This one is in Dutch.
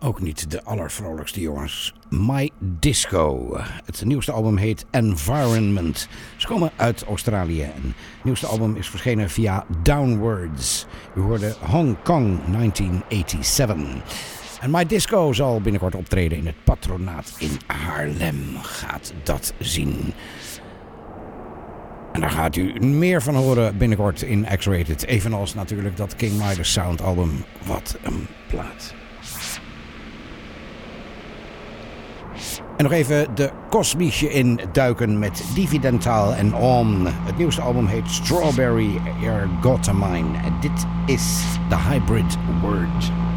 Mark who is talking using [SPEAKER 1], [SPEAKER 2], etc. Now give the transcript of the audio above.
[SPEAKER 1] Ook niet de allervrolijkste jongens. My Disco. Het nieuwste album heet Environment. Ze komen uit Australië. En het nieuwste album is verschenen via Downwards. U hoorde Hong Kong 1987. En My Disco zal binnenkort optreden in het Patronaat in Haarlem. Gaat dat zien. En daar gaat u meer van horen binnenkort in X-Rated. Evenals natuurlijk dat King Midas Sound album. Wat een plaat. En nog even de kosmische induiken met Dividentaal en On. Het nieuwste album heet Strawberry Ergotamine. En dit is The Hybrid Word.